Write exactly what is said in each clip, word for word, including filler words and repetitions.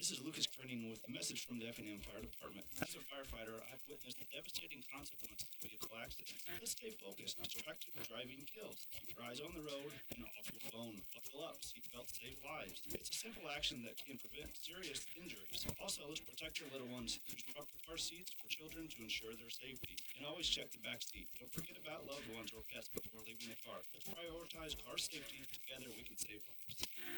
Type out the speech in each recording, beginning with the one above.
This is Lucas Kerning with a message from the Effingham Fire Department. As a firefighter, I've witnessed the devastating consequences of vehicle accidents. Let's stay focused. Distracted driving kills. Keep your eyes on the road and off your phone. Buckle up. Seatbelts save lives. It's a simple action that can prevent serious injuries. Also, let's protect your little ones. Use proper car seats for children to ensure their safety. And always check the back seat. Don't forget about loved ones or pets before leaving the car. Let's prioritize car safety. Together, we can save lives.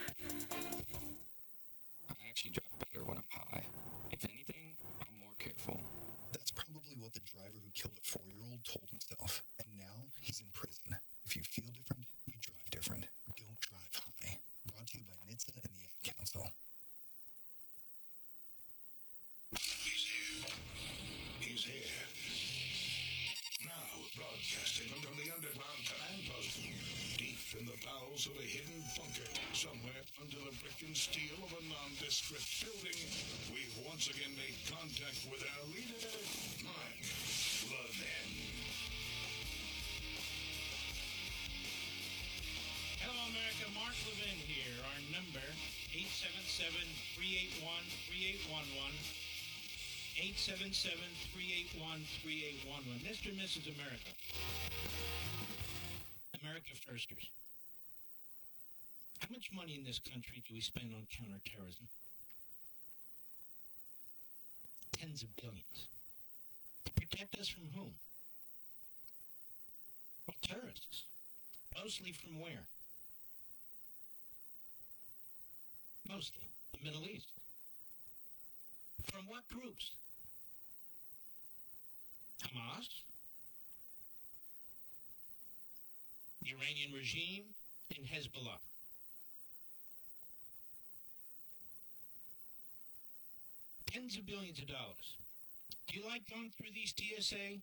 I actually drive better when I'm high. If anything, I'm more careful. That's probably what the driver who killed a four-year-old told himself. And now he's in prison. If you feel different, you drive different. Don't drive high. Brought to you by N H T S A and the Ad Council. He's here. He's here. Now broadcasting from the underground command post. Deep in the bowels of a hidden bunker, somewhere under the brick and steel of a nondescript building, we've once again made contact with our leader, Mark Levin. Hello, America. Mark Levin here. Our number, eight seven seven, three eight one, three eight one one. eight seven seven, three eight one, three eight one one. Mister and Missus America. America Firsters. How much money in this country do we spend on counterterrorism? Tens of billions. To protect us from whom? Well, terrorists. Mostly from where? Mostly the Middle East. From what groups? Hamas? The Iranian regime, and Hezbollah. Tens of billions of dollars. Do you like going through these T S A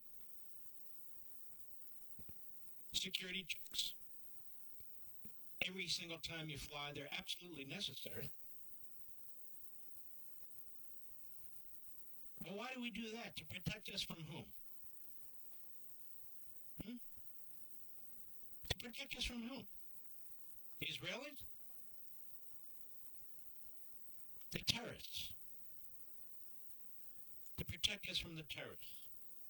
security checks? Every single time you fly, they're absolutely necessary. Well, why do we do that? To protect us from whom? Hmm? To protect us from whom? The Israelis? The terrorists. To protect us from the terrorists.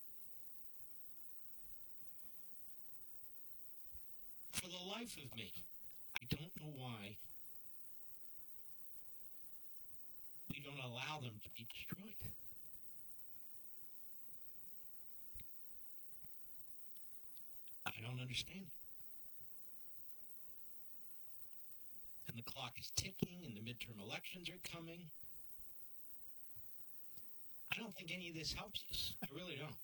For the life of me, I don't know why we don't allow them to be destroyed. I don't understand it. And the clock is ticking, and the midterm elections are coming. I don't think any of this helps us. I really don't.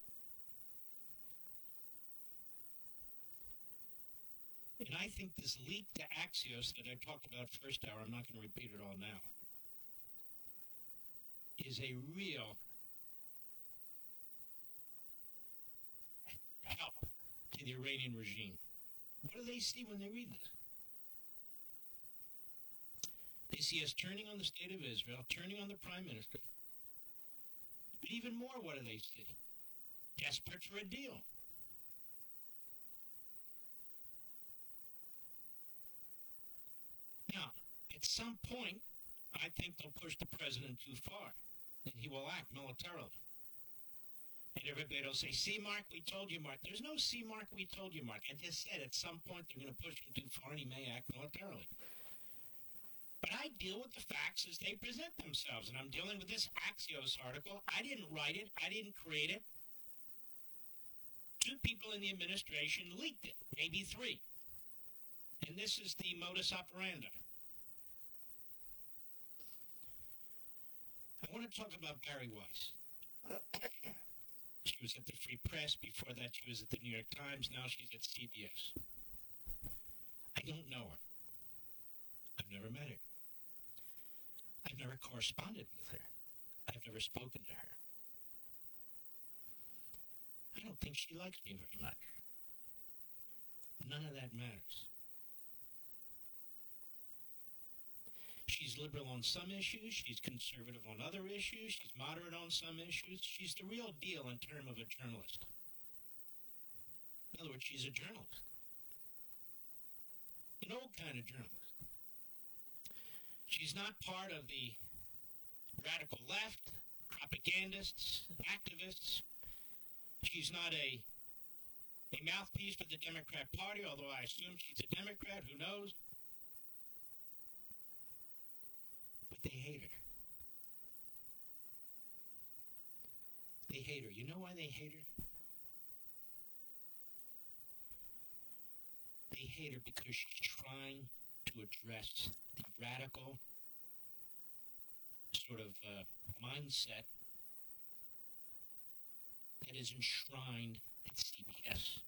And I think this leap to Axios that I talked about first hour, I'm not going to repeat it all now, is a real help to the Iranian regime. What do they see when they read this? They see us turning on the state of Israel, turning on the prime minister. But even more, what do they see? Desperate for a deal. Now, at some point, I think they'll push the president too far, and he will act militarily. And everybody will say, see, Mark, we told you, Mark. There's no see, Mark, we told you, Mark. I just said at some point they're going to push him too far, and he may act militarily. But I deal with the facts as they present themselves, and I'm dealing with this Axios article. I didn't write it. I didn't create it. Two people in the administration leaked it, maybe three. And this is the modus operandi. I want to talk about Bari Weiss. She was at the Free Press. Before that, she was at the New York Times. Now she's at C B S. I don't know her. I've never met her. I've never corresponded with her. I've never spoken to her. I don't think she likes me very much. None of that matters. She's liberal on some issues. She's conservative on other issues. She's moderate on some issues. She's the real deal in terms of a journalist. In other words, she's a journalist. An old kind of journalist. She's not part of the radical left, propagandists, activists. She's not a a mouthpiece for the Democrat Party, although I assume she's a Democrat. Who knows? But they hate her. They hate her. You know why they hate her? They hate her because she's trying to address the radical sort of uh, mindset that is enshrined at C B S.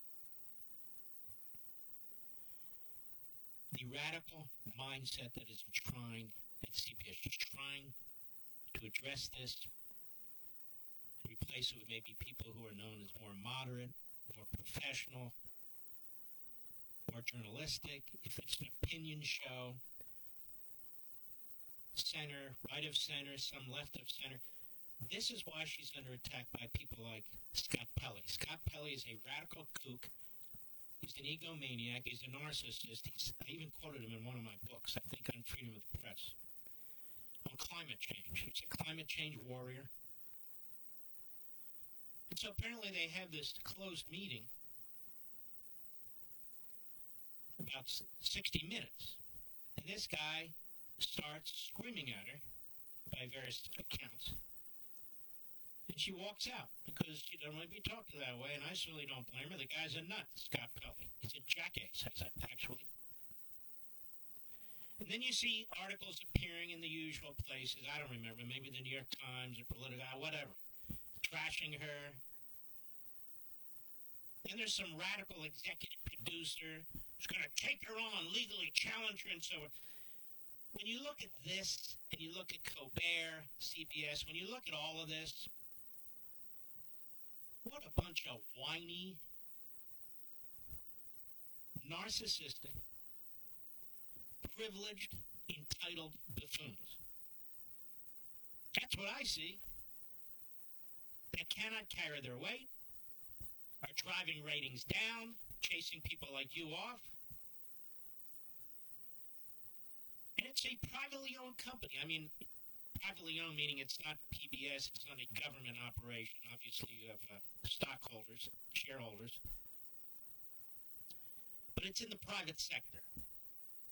The radical mindset that is enshrined at C B S. She's trying to address this and replace it with maybe people who are known as more moderate, more professional, more journalistic. If it's an opinion show, center, right of center, some left of center. This is why she's under attack by people like Scott Pelley. Scott Pelley is a radical kook. He's an egomaniac. He's a narcissist. He's, I even quoted him in one of my books, I think on Freedom of the Press, on climate change. He's a climate change warrior. And so apparently they have this closed meeting about sixty minutes. And this guy starts screaming at her by various accounts. And she walks out because she doesn't want to be talked to that way, and I certainly don't blame her. The guy's a nut, Scott Pelley. He's a jackass, actually. And then you see articles appearing in the usual places. I don't remember, maybe the New York Times or Politico, whatever, trashing her. Then there's some radical executive producer who's going to take her on, legally challenge her, and so on. When you look at this, and you look at Colbert, C B S, when you look at all of this, what a bunch of whiny, narcissistic, privileged, entitled buffoons. That's what I see. They cannot carry their weight, are driving ratings down, chasing people like you off. And it's a privately owned company. I mean, privately owned meaning it's not P B S, it's not a government operation. Obviously, you have uh, stockholders, shareholders. But it's in the private sector.